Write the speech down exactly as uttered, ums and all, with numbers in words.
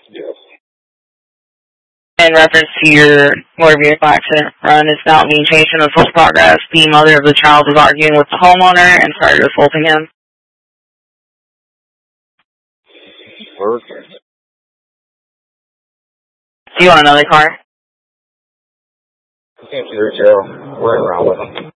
Yes. In reference to your motor vehicle accident run is now being changed in assault progress. The mother of the child was arguing with the homeowner and started assaulting him. Perfect. Do you want another car? I can't see the retail. We're around with them.